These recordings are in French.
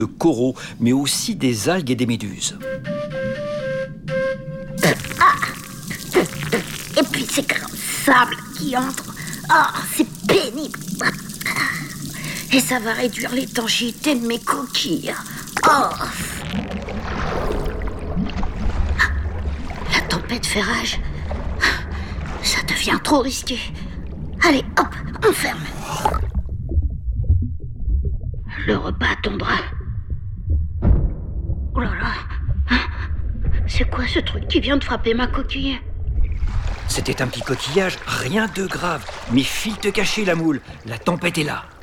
de coraux, mais aussi des algues et des méduses. Et puis ces grains de sable qui entrent. Oh, c'est pénible. Et ça va réduire l'étanchéité de mes coquilles. Oh. La tempête fait rage. Ça devient trop risqué. Allez, hop, on ferme. Le repas attendra. Oh là là. C'est quoi ce truc qui vient de frapper ma coquille? C'était un petit coquillage, rien de grave. Mais file te cacher, la moule. La tempête est là.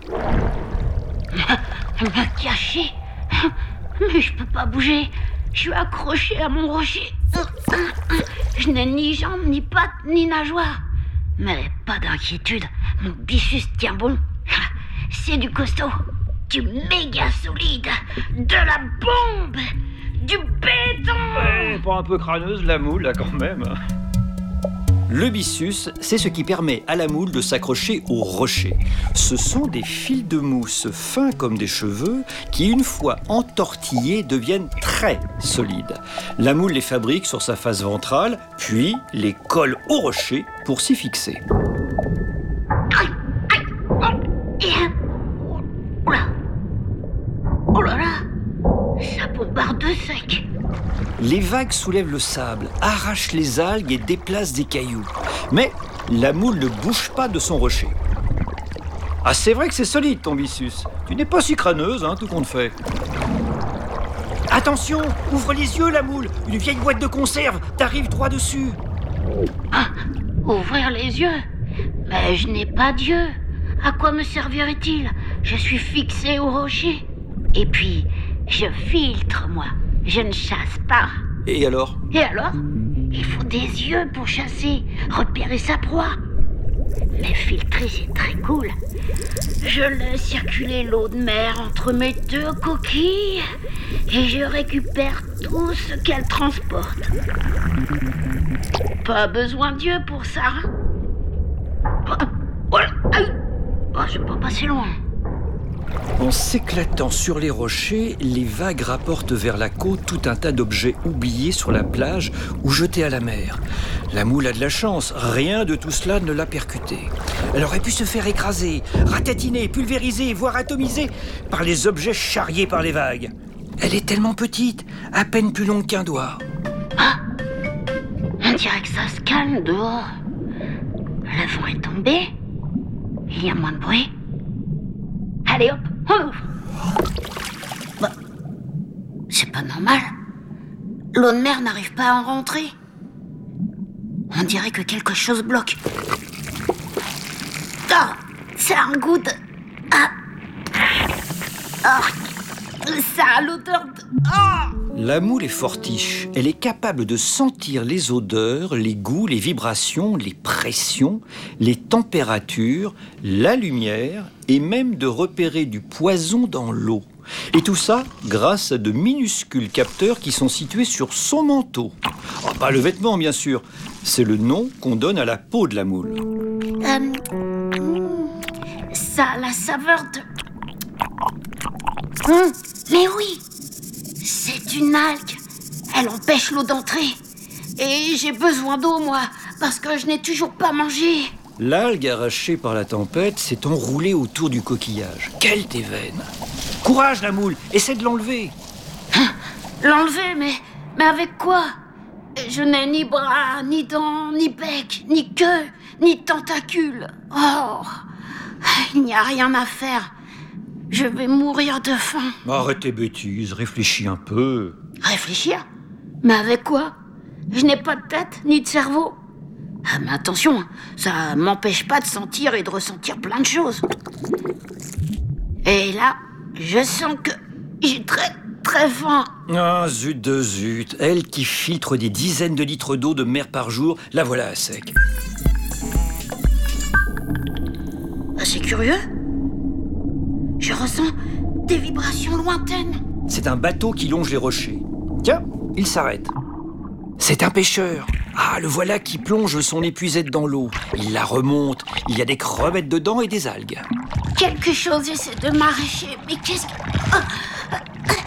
Me cacher? Mais je peux pas bouger. Je suis accroché à mon rocher. Je n'ai ni jambes, ni pattes, ni nageoires. Mais pas d'inquiétude, mon byssus tient bon. C'est du costaud, du méga solide, de la bombe, du béton. Ouais, pas un peu crâneuse, la moule, là, quand même. Le byssus, c'est ce qui permet à la moule de s'accrocher au rocher. Ce sont des fils de mousse fins comme des cheveux qui, une fois entortillés, deviennent très solides. La moule les fabrique sur sa face ventrale, puis les colle au rocher pour s'y fixer. Oh là là, ça bombarde sec. Les vagues soulèvent le sable, arrachent les algues et déplacent des cailloux. Mais la moule ne bouge pas de son rocher. Ah, c'est vrai que c'est solide, ton byssus. Tu n'es pas si crâneuse, hein, tout compte fait. Attention, ouvre les yeux, la moule. Une vieille boîte de conserve t'arrive droit dessus. Ah, ouvrir les yeux? Mais je n'ai pas d'yeux. À quoi me servirait-il? Je suis fixé au rocher. Et puis, je filtre, moi. Je ne chasse pas. Et alors? Et alors? Il faut des yeux pour chasser, repérer sa proie. Mais filtrer, c'est très cool. Je laisse circuler l'eau de mer entre mes deux coquilles et je récupère tout ce qu'elle transporte. Pas besoin d'yeux pour ça. Voilà. Oh, je peux pas passer loin. En s'éclatant sur les rochers, les vagues rapportent vers la côte tout un tas d'objets oubliés sur la plage ou jetés à la mer. La moule a de la chance, rien de tout cela ne l'a percutée. Elle aurait pu se faire écraser, ratatiner, pulvériser, voire atomiser par les objets charriés par les vagues. Elle est tellement petite, à peine plus longue qu'un doigt. Ah, on dirait que ça se calme dehors. Le vent est tombé, il y a moins de bruit. Allez hop, on ouvre. Bah, c'est pas normal. L'eau de mer n'arrive pas à en rentrer. On dirait que quelque chose bloque. Oh, c'est un goût de... Ah. Oh, ça a l'odeur de... Oh. La moule est fortiche. Elle est capable de sentir les odeurs, les goûts, les vibrations, les pressions, les températures, la lumière et même de repérer du poison dans l'eau. Et tout ça grâce à de minuscules capteurs qui sont situés sur son manteau. Oh, pas le vêtement, bien sûr. C'est le nom qu'on donne à la peau de la moule. Ça a la saveur de... mais oui, c'est une algue. Elle empêche l'eau d'entrer. Et j'ai besoin d'eau, moi, parce que je n'ai toujours pas mangé. L'algue arrachée par la tempête s'est enroulée autour du coquillage. Quelle déveine! Courage, la moule, essaie de l'enlever. L'enlever, mais avec quoi? Je n'ai ni bras, ni dents, ni bec, ni queue, ni tentacules. Oh, il n'y a rien à faire. Je vais mourir de faim. Arrête tes bêtises, réfléchis un peu. Réfléchir? Mais avec quoi? Je n'ai pas de tête, ni de cerveau. Ah, mais attention, ça m'empêche pas de sentir et de ressentir plein de choses. Et là, je sens que j'ai très, très faim. Ah, zut de zut. Elle qui filtre des dizaines de litres d'eau de mer par jour, la voilà à sec. Ah, c'est curieux. Je ressens des vibrations lointaines. C'est un bateau qui longe les rochers. Tiens, il s'arrête. C'est un pêcheur. Ah, le voilà qui plonge son épuisette dans l'eau. Il la remonte. Il y a des crevettes dedans et des algues. Quelque chose essaie de m'arracher. Mais qu'est-ce que...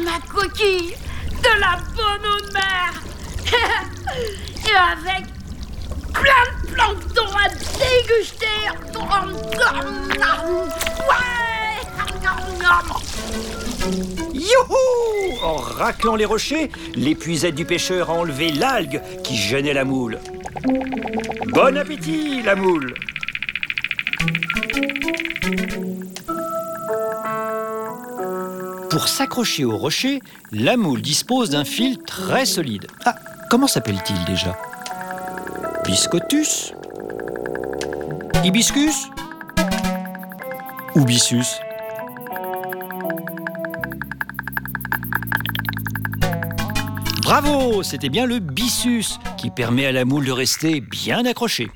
ma coquille, de la bonne eau de mer. Et avec plein de plancton à déguster. Youhou! En raclant les rochers, l'épuisette du pêcheur a enlevé l'algue qui gênait la moule. Bon appétit, la moule! Pour s'accrocher au rocher, la moule dispose d'un fil très solide. Ah, comment s'appelle-t-il déjà? Biscotus? Hibiscus? Ou Byssus? Bravo, c'était bien le byssus qui permet à la moule de rester bien accrochée.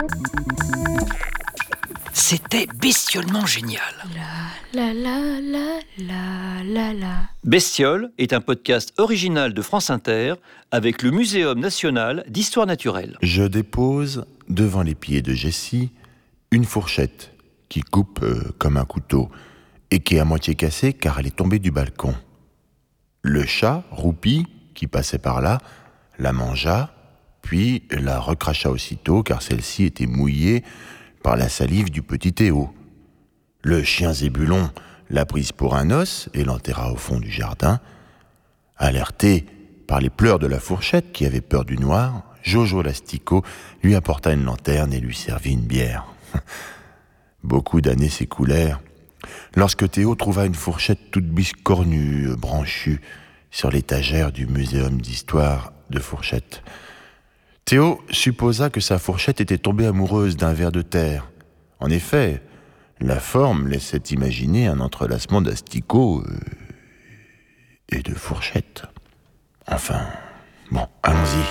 C'était bestiolement génial. La la la la la la. Bestiole est un podcast original de France Inter avec le Muséum national d'histoire naturelle. Je dépose devant les pieds de Jessie une fourchette qui coupe comme un couteau et qui est à moitié cassée car elle est tombée du balcon. Le chat, Roupi, qui passait par là, la mangea, puis la recracha aussitôt car celle-ci était mouillée par la salive du petit Théo. Le chien Zébulon l'a prise pour un os et l'enterra au fond du jardin. Alerté par les pleurs de la fourchette qui avait peur du noir, Jojo l'asticot lui apporta une lanterne et lui servit une bière. Beaucoup d'années s'écoulèrent lorsque Théo trouva une fourchette toute biscornue, branchue, sur l'étagère du Muséum d'histoire de Fourchette. Théo supposa que sa fourchette était tombée amoureuse d'un ver de terre. En effet, la forme laissait imaginer un entrelacement d'asticots et de fourchettes. Enfin, bon, allons-y.